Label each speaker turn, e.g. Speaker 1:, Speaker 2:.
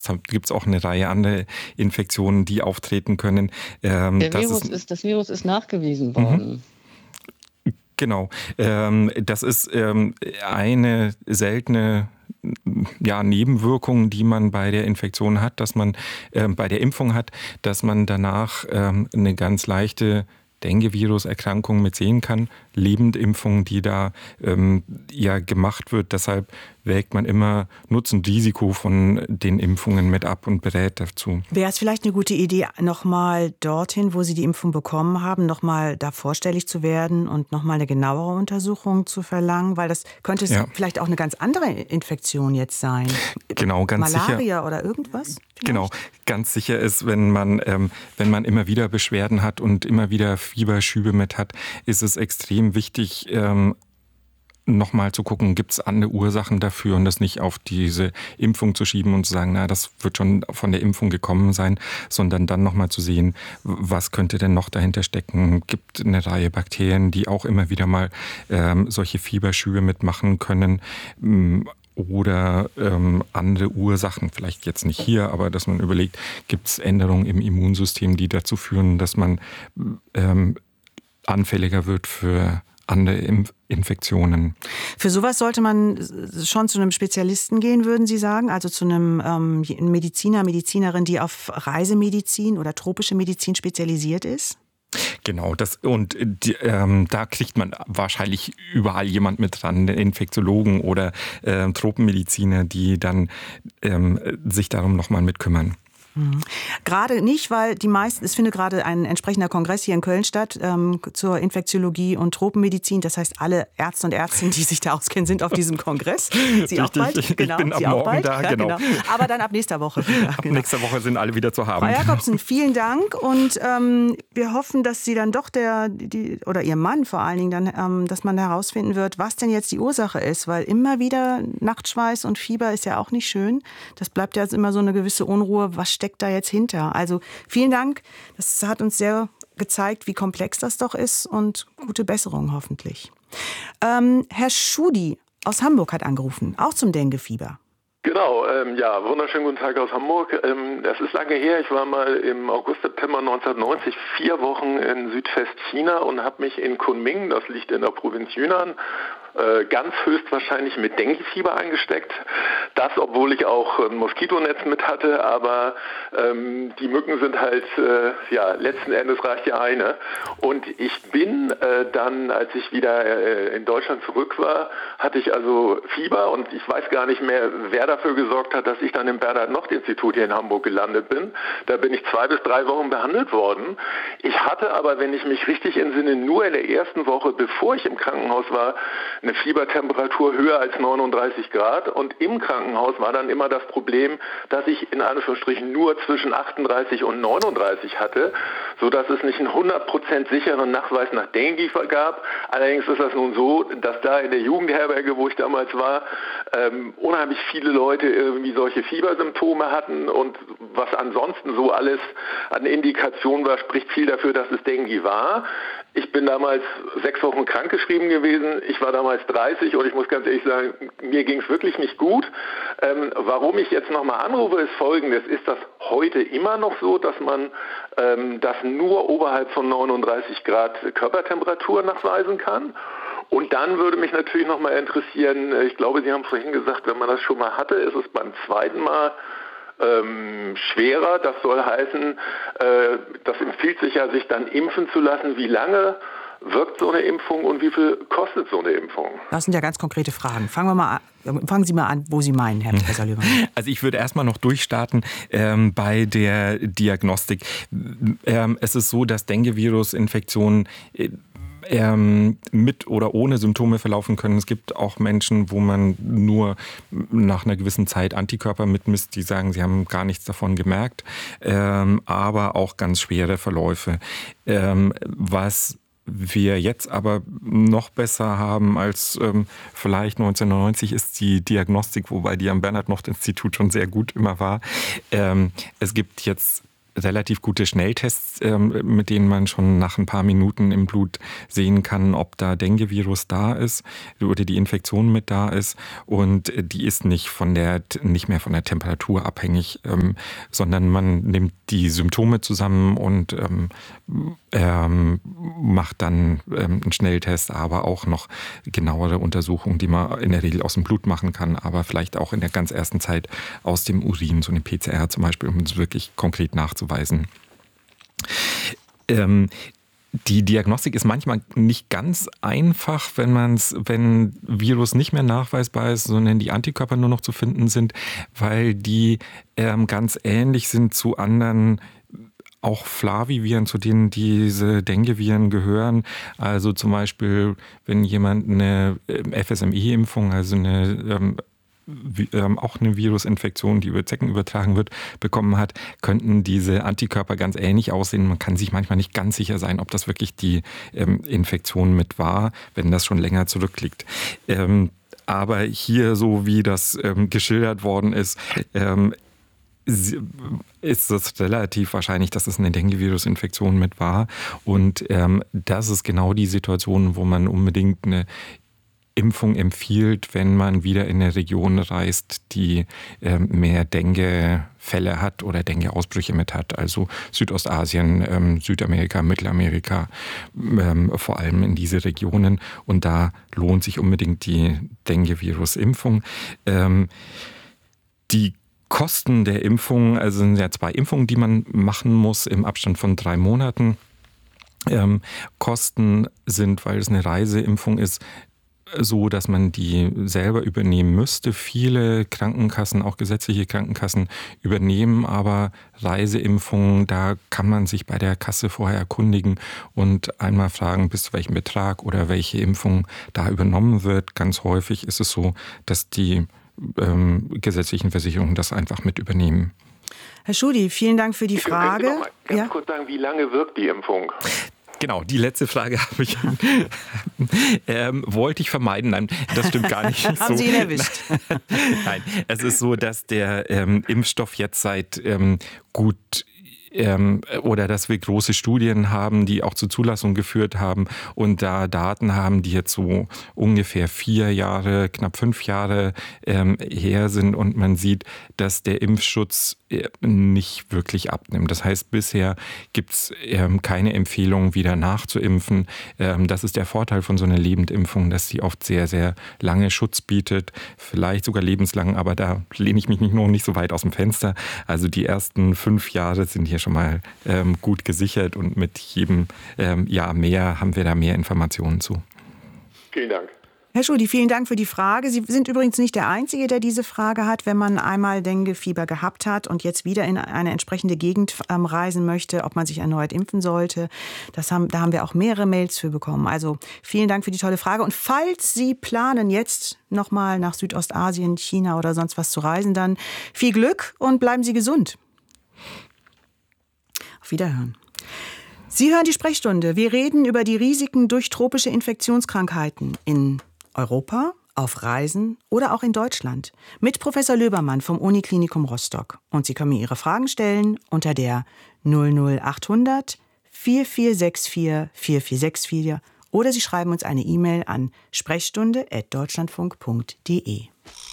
Speaker 1: gibt es auch eine Reihe anderer Infektionen, die auftreten können.
Speaker 2: Das Virus ist nachgewiesen worden.
Speaker 1: Genau. Das ist eine seltene Nebenwirkung, die man bei der Infektion hat, dass man bei der Impfung hat, dass man danach eine ganz leichte Dengue-Virus-Erkrankung mit sehen kann. Lebendimpfung, die da gemacht wird. Deshalb wägt man immer Nutzen und Risiko von den Impfungen mit ab und berät dazu.
Speaker 3: Wäre es vielleicht eine gute Idee, nochmal dorthin, wo Sie die Impfung bekommen haben, nochmal da vorstellig zu werden und nochmal eine genauere Untersuchung zu verlangen? Weil das könnte vielleicht auch eine ganz andere Infektion jetzt sein.
Speaker 1: Genau, ganz sicher.
Speaker 3: Malaria oder irgendwas? Vielleicht?
Speaker 1: Genau, ganz sicher ist, wenn man immer wieder Beschwerden hat und immer wieder Fieberschübe mit hat, ist es extrem wichtig, nochmal zu gucken, gibt es andere Ursachen dafür und das nicht auf diese Impfung zu schieben und zu sagen, das wird schon von der Impfung gekommen sein, sondern dann nochmal zu sehen, was könnte denn noch dahinter stecken. Gibt eine Reihe Bakterien, die auch immer wieder mal solche Fieberschübe mitmachen können. Oder andere Ursachen, vielleicht jetzt nicht hier, aber dass man überlegt, gibt es Änderungen im Immunsystem, die dazu führen, dass man anfälliger wird für andere Infektionen.
Speaker 3: Für sowas sollte man schon zu einem Spezialisten gehen, würden Sie sagen? Also zu einem Mediziner, Medizinerin, die auf Reisemedizin oder tropische Medizin spezialisiert ist?
Speaker 1: Genau, da kriegt man wahrscheinlich überall jemand mit dran, Infektiologen oder Tropenmediziner, die dann sich darum nochmal mitkümmern.
Speaker 3: Gerade nicht, weil es findet gerade ein entsprechender Kongress hier in Köln statt zur Infektiologie und Tropenmedizin. Das heißt, alle Ärzte und Ärztinnen, die sich da auskennen, sind auf diesem Kongress. Sie auch bald?
Speaker 1: Genau, ich bin ab morgen da, genau.
Speaker 3: Aber dann ab nächster Woche wieder.
Speaker 1: Ab nächster Woche sind alle wieder zu haben.
Speaker 3: Frau Jakobsen, vielen Dank und wir hoffen, dass Sie dann doch oder Ihr Mann vor allen Dingen dann, dass man herausfinden wird, was denn jetzt die Ursache ist, weil immer wieder Nachtschweiß und Fieber ist ja auch nicht schön. Das bleibt ja immer so eine gewisse Unruhe. Was steckt da jetzt hinter? Also vielen Dank. Das hat uns sehr gezeigt, wie komplex das doch ist und gute Besserung hoffentlich. Herr Schudi aus Hamburg hat angerufen, auch zum Denguefieber.
Speaker 4: Genau, wunderschönen guten Tag aus Hamburg. Das ist lange her. Ich war mal im August, September 1990 4 Wochen in Südwestchina und habe mich in Kunming, das liegt in der Provinz Yunnan, ganz höchstwahrscheinlich mit Denguefieber angesteckt. Das, obwohl ich auch ein Moskitonetz mit hatte, aber die Mücken sind halt, letzten Endes reicht ja eine. Und ich bin dann, als ich wieder in Deutschland zurück war, hatte ich also Fieber und ich weiß gar nicht mehr, wer dafür gesorgt hat, dass ich dann im Bernhard-Nocht-Institut hier in Hamburg gelandet bin. Da bin ich 2 bis 3 Wochen behandelt worden. Ich hatte aber, wenn ich mich richtig entsinne, nur in der ersten Woche, bevor ich im Krankenhaus war, eine Fiebertemperatur höher als 39 Grad und im Krankenhaus war dann immer das Problem, dass ich in Anführungsstrichen nur zwischen 38 und 39 hatte, sodass es nicht einen 100% sicheren Nachweis nach Dengue gab. Allerdings ist das nun so, dass da in der Jugendherberge, wo ich damals war, unheimlich viele Leute irgendwie solche Fiebersymptome hatten und was ansonsten so alles an Indikationen war, spricht viel dafür, dass es Dengue war. Ich bin damals 6 Wochen krankgeschrieben gewesen. Ich war damals 30 und ich muss ganz ehrlich sagen, mir ging es wirklich nicht gut. Warum ich jetzt nochmal anrufe, ist Folgendes. Ist das heute immer noch so, dass man das nur oberhalb von 39 Grad Körpertemperatur nachweisen kann? Und dann würde mich natürlich nochmal interessieren, ich glaube, Sie haben vorhin gesagt, wenn man das schon mal hatte, ist es beim zweiten Mal schwerer. Das soll heißen, das empfiehlt sich ja, sich dann impfen zu lassen. Wie lange wirkt so eine Impfung und wie viel kostet so eine Impfung?
Speaker 3: Das sind ja ganz konkrete Fragen. Fangen Sie mal an, wo Sie meinen, Herr Professor Löwen.
Speaker 1: Also ich würde erstmal noch durchstarten bei der Diagnostik. Es ist so, dass Dengue-Virus-Infektionen mit oder ohne Symptome verlaufen können. Es gibt auch Menschen, wo man nur nach einer gewissen Zeit Antikörper mitmisst, die sagen, sie haben gar nichts davon gemerkt, aber auch ganz schwere Verläufe. Was wir jetzt aber noch besser haben als vielleicht 1990 ist die Diagnostik, wobei die am Bernhard-Nocht-Institut schon sehr gut immer war. Es gibt jetzt relativ gute Schnelltests, mit denen man schon nach ein paar Minuten im Blut sehen kann, ob da Dengue-Virus da ist oder die Infektion mit da ist. Und die ist nicht mehr von der Temperatur abhängig, sondern man nimmt die Symptome zusammen und macht dann einen Schnelltest, aber auch noch genauere Untersuchungen, die man in der Regel aus dem Blut machen kann, aber vielleicht auch in der ganz ersten Zeit aus dem Urin, so eine PCR zum Beispiel, um es wirklich konkret nachzuweisen. Die Diagnostik ist manchmal nicht ganz einfach, wenn Virus nicht mehr nachweisbar ist, sondern die Antikörper nur noch zu finden sind, weil die ganz ähnlich sind zu anderen auch Flaviviren, zu denen diese Dengue-Viren gehören. Also zum Beispiel, wenn jemand eine FSME-Impfung, also auch eine Virusinfektion, die über Zecken übertragen wird, bekommen hat, könnten diese Antikörper ganz ähnlich aussehen. Man kann sich manchmal nicht ganz sicher sein, ob das wirklich die Infektion mit war, wenn das schon länger zurückliegt. Aber hier, so wie das geschildert worden ist es relativ wahrscheinlich, dass es eine Dengue-Virus-Infektion mit war. Und das ist genau die Situation, wo man unbedingt eine Impfung empfiehlt, wenn man wieder in eine Region reist, die mehr Dengue-Fälle hat oder Dengue-Ausbrüche mit hat. Also Südostasien, Südamerika, Mittelamerika, vor allem in diese Regionen. Und da lohnt sich unbedingt die Dengue-Virus-Impfung. Die Kosten der Impfung, also sind ja 2 Impfungen, die man machen muss im Abstand von 3 Monaten. Kosten sind, weil es eine Reiseimpfung ist, so, dass man die selber übernehmen müsste. Viele Krankenkassen, auch gesetzliche Krankenkassen, übernehmen aber Reiseimpfungen. Da kann man sich bei der Kasse vorher erkundigen und einmal fragen, bis zu welchem Betrag oder welche Impfung da übernommen wird. Ganz häufig ist es so, dass die gesetzlichen Versicherungen das einfach mit übernehmen.
Speaker 3: Herr Schudi, vielen Dank für die Frage.
Speaker 4: Können Sie noch mal ganz kurz sagen, wie lange wirkt die Impfung?
Speaker 1: Genau, die letzte Frage habe ich wollte ich vermeiden. Nein, das stimmt gar nicht.
Speaker 3: Haben Sie ihn erwischt?
Speaker 1: Nein, es ist so, dass der Impfstoff jetzt seit oder dass wir große Studien haben, die auch zur Zulassung geführt haben und da Daten haben, die jetzt so ungefähr 4 Jahre, knapp 5 Jahre her sind und man sieht, dass der Impfschutz nicht wirklich abnimmt. Das heißt, bisher gibt es keine Empfehlung, wieder nachzuimpfen. Das ist der Vorteil von so einer Lebendimpfung, dass sie oft sehr, sehr lange Schutz bietet, vielleicht sogar lebenslang, aber da lehne ich mich noch nicht so weit aus dem Fenster. Also die ersten 5 Jahre sind hier schon mal gut gesichert und mit jedem Jahr mehr haben wir da mehr Informationen zu.
Speaker 4: Vielen Dank.
Speaker 3: Herr Schudi, vielen Dank für die Frage. Sie sind übrigens nicht der Einzige, der diese Frage hat. Wenn man einmal Dengue-Fieber gehabt hat und jetzt wieder in eine entsprechende Gegend reisen möchte, ob man sich erneut impfen sollte, da haben wir auch mehrere Mails für bekommen. Also vielen Dank für die tolle Frage. Und falls Sie planen, jetzt nochmal nach Südostasien, China oder sonst was zu reisen, dann viel Glück und bleiben Sie gesund. Auf Wiederhören. Sie hören die Sprechstunde. Wir reden über die Risiken durch tropische Infektionskrankheiten in Europa, auf Reisen oder auch in Deutschland. Mit Professor Löbermann vom Uniklinikum Rostock. Und Sie können mir Ihre Fragen stellen unter der 00800 4464 4464 oder Sie schreiben uns eine E-Mail an sprechstunde@deutschlandfunk.de.